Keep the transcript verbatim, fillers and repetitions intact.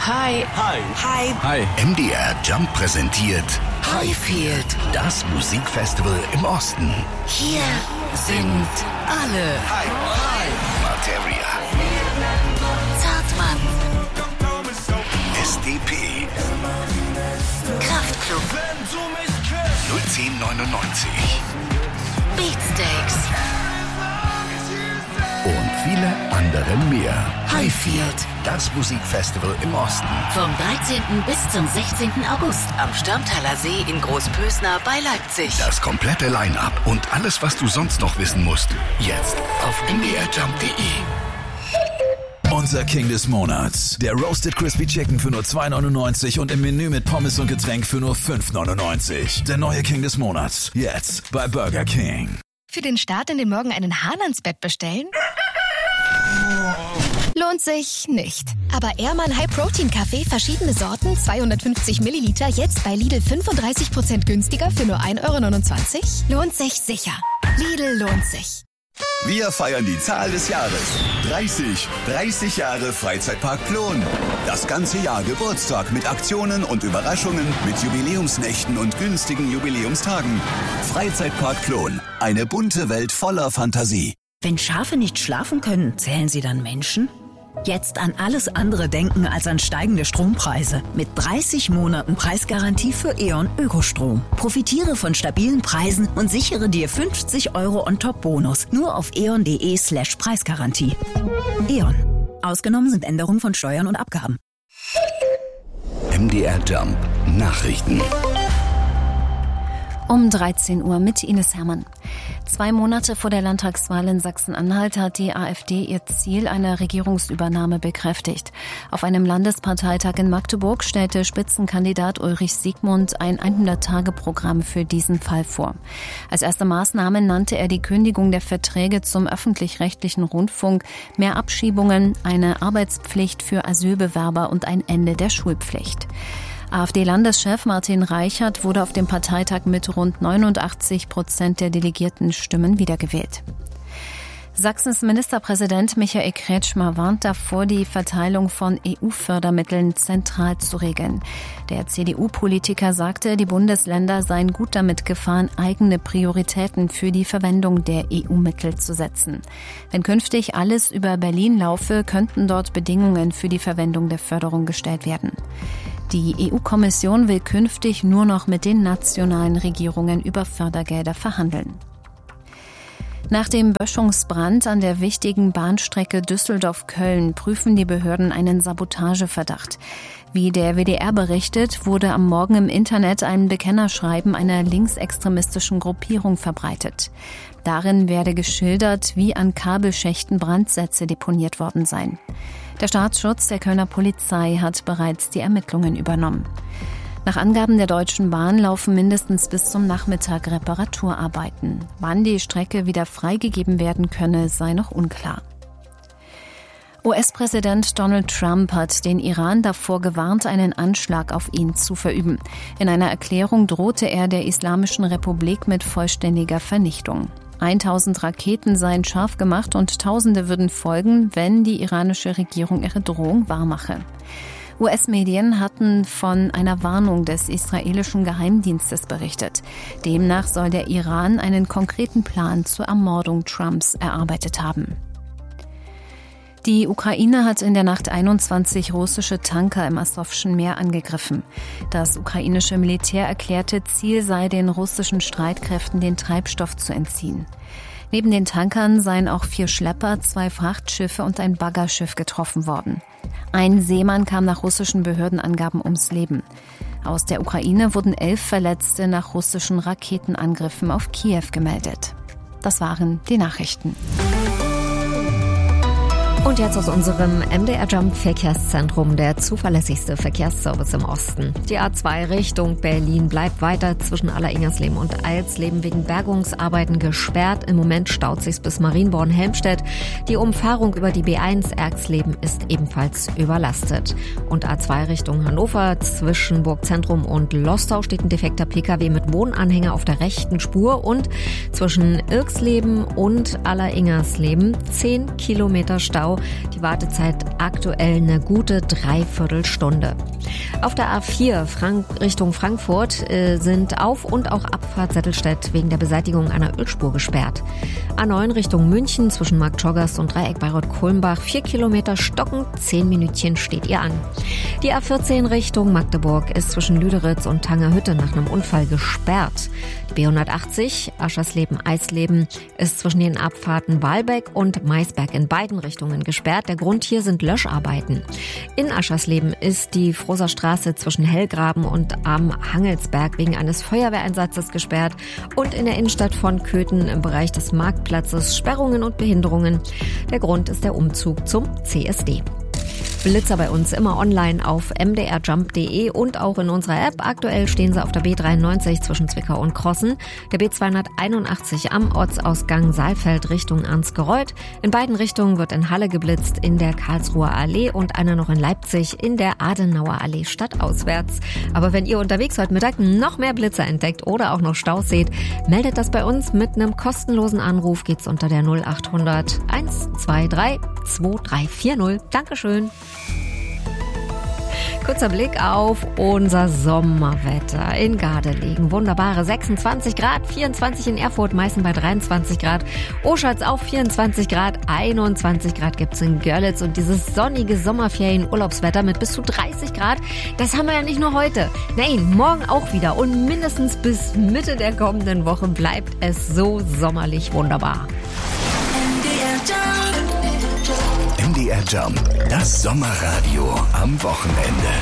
Hi. Hi. Hi. Hi. M D R Jump präsentiert Highfield. Das Musikfestival im Osten. Hier sind alle. Hi. Hi. Materia. Zartmann. S D P. Kraftklub. null zehn neunundneunzig. Beatsteaks. Und viele andere mehr. Highfield. Das Musikfestival im Osten. Vom dreizehnten bis zum sechzehnten August am Störmtaler See in Großpösner bei Leipzig. Das komplette Line-Up und alles, was du sonst noch wissen musst, jetzt auf m d r jump punkt d e. Unser King des Monats. Der Roasted Crispy Chicken für nur zwei neunundneunzig und im Menü mit Pommes und Getränk für nur fünf neunundneunzig. Der neue King des Monats. Jetzt bei Burger King. Für den Start in den Morgen einen Hahn ans Bett bestellen? Lohnt sich nicht. Aber Ehrmann High Protein Kaffee, verschiedene Sorten, zweihundertfünfzig Milliliter, jetzt bei Lidl fünfunddreißig Prozent günstiger für nur ein Euro neunundzwanzig? Lohnt sich sicher. Lidl lohnt sich. Wir feiern die Zahl des Jahres. dreißig. dreißig Jahre Freizeitpark Plon. Das ganze Jahr Geburtstag mit Aktionen und Überraschungen, mit Jubiläumsnächten und günstigen Jubiläumstagen. Freizeitpark Plon. Eine bunte Welt voller Fantasie. Wenn Schafe nicht schlafen können, zählen sie dann Menschen? Jetzt an alles andere denken als an steigende Strompreise. Mit dreißig Monaten Preisgarantie für E.ON Ökostrom. Profitiere von stabilen Preisen und sichere dir fünfzig Euro On-Top-Bonus. Nur auf eon.de slash Preisgarantie. E.ON. Ausgenommen sind Änderungen von Steuern und Abgaben. M D R Jump Nachrichten. Um dreizehn Uhr mit Ines Hermann. Zwei Monate vor der Landtagswahl in Sachsen-Anhalt hat die AfD ihr Ziel einer Regierungsübernahme bekräftigt. Auf einem Landesparteitag in Magdeburg stellte Spitzenkandidat Ulrich Siegmund ein hundert-Tage-Programm für diesen Fall vor. Als erste Maßnahme nannte er die Kündigung der Verträge zum öffentlich-rechtlichen Rundfunk, mehr Abschiebungen, eine Arbeitspflicht für Asylbewerber und ein Ende der Schulpflicht. AfD-Landeschef Martin Reichert wurde auf dem Parteitag mit rund neunundachtzig Prozent der delegierten Stimmen wiedergewählt. Sachsens Ministerpräsident Michael Kretschmer warnt davor, die Verteilung von E U-Fördermitteln zentral zu regeln. Der C D U-Politiker sagte, die Bundesländer seien gut damit gefahren, eigene Prioritäten für die Verwendung der E U-Mittel zu setzen. Wenn künftig alles über Berlin laufe, könnten dort Bedingungen für die Verwendung der Förderung gestellt werden. Die E U-Kommission will künftig nur noch mit den nationalen Regierungen über Fördergelder verhandeln. Nach dem Böschungsbrand an der wichtigen Bahnstrecke Düsseldorf-Köln prüfen die Behörden einen Sabotageverdacht. Wie der W D R berichtet, wurde am Morgen im Internet ein Bekennerschreiben einer linksextremistischen Gruppierung verbreitet. Darin werde geschildert, wie an Kabelschächten Brandsätze deponiert worden seien. Der Staatsschutz der Kölner Polizei hat bereits die Ermittlungen übernommen. Nach Angaben der Deutschen Bahn laufen mindestens bis zum Nachmittag Reparaturarbeiten. Wann die Strecke wieder freigegeben werden könne, sei noch unklar. U S-Präsident Donald Trump hat den Iran davor gewarnt, einen Anschlag auf ihn zu verüben. In einer Erklärung drohte er der Islamischen Republik mit vollständiger Vernichtung. tausend Raketen seien scharf gemacht und Tausende würden folgen, wenn die iranische Regierung ihre Drohung wahrmache. U S-Medien hatten von einer Warnung des israelischen Geheimdienstes berichtet. Demnach soll der Iran einen konkreten Plan zur Ermordung Trumps erarbeitet haben. Die Ukraine hat in der Nacht einundzwanzig russische Tanker im Asowschen Meer angegriffen. Das ukrainische Militär erklärte, Ziel sei, den russischen Streitkräften den Treibstoff zu entziehen. Neben den Tankern seien auch vier Schlepper, zwei Frachtschiffe und ein Baggerschiff getroffen worden. Ein Seemann kam nach russischen Behördenangaben ums Leben. Aus der Ukraine wurden elf Verletzte nach russischen Raketenangriffen auf Kiew gemeldet. Das waren die Nachrichten. Und jetzt aus unserem M D R Jump Verkehrszentrum, der zuverlässigste Verkehrsservice im Osten. Die A zwei Richtung Berlin bleibt weiter zwischen Alleringers-Leben und Eilsleben wegen Bergungsarbeiten gesperrt. Im Moment staut sich's bis Marienborn-Helmstedt. Die Umfahrung über die B eins Erxleben ist ebenfalls überlastet. Und A zwei Richtung Hannover zwischen Burgzentrum und Lostau steht ein defekter Pkw mit Wohnanhänger auf der rechten Spur und zwischen Irxleben und Alleringers-Leben zehn Kilometer Stau Stau. Die Wartezeit aktuell eine gute Dreiviertelstunde. Auf der A vier Frank- Richtung Frankfurt äh, sind Auf- und auch Abfahrt Settelstedt wegen der Beseitigung einer Ölspur gesperrt. A neun Richtung München zwischen Marktschorgast und Dreieck Bayreuth-Kolmbach. Vier Kilometer stocken, zehn Minütchen steht ihr an. Die A vierzehn Richtung Magdeburg ist zwischen Lüderitz und Tangerhütte nach einem Unfall gesperrt. Die B hundertachtzig Aschersleben-Eisleben ist zwischen den Abfahrten Wahlbeck und Maisberg in beiden Richtungen gesperrt. Der Grund hier sind Löscharbeiten. In Aschersleben ist die Frohser Straße zwischen Hellgraben und am Hangelsberg wegen eines Feuerwehreinsatzes gesperrt und in der Innenstadt von Köthen im Bereich des Marktplatzes Sperrungen und Behinderungen. Der Grund ist der Umzug zum C S D. Blitzer bei uns immer online auf m d r jump punkt d e und auch in unserer App. Aktuell stehen sie auf der B dreiundneunzig zwischen Zwickau und Krossen, der B zweihunderteinundachtzig am Ortsausgang Saalfeld Richtung Arnsgereuth. In beiden Richtungen wird in Halle geblitzt, in der Karlsruher Allee und einer noch in Leipzig in der Adenauer Allee stadtauswärts. Aber wenn ihr unterwegs heute Mittag noch mehr Blitzer entdeckt oder auch noch Staus seht, meldet das bei uns mit einem kostenlosen Anruf. Geht's unter der null achthundert eins zwei drei zwei drei vier null. Dankeschön. Kurzer Blick auf unser Sommerwetter in Gardelegen. Wunderbare sechsundzwanzig Grad, vierundzwanzig in Erfurt, Meißen bei dreiundzwanzig Grad, Oschatz auch vierundzwanzig Grad, einundzwanzig Grad gibt's in Görlitz und dieses sonnige Sommerferien-Urlaubswetter mit bis zu dreißig Grad, das haben wir ja nicht nur heute. Nein, morgen auch wieder und mindestens bis Mitte der kommenden Woche bleibt es so sommerlich wunderbar. M D R Jump, das Sommerradio am Wochenende.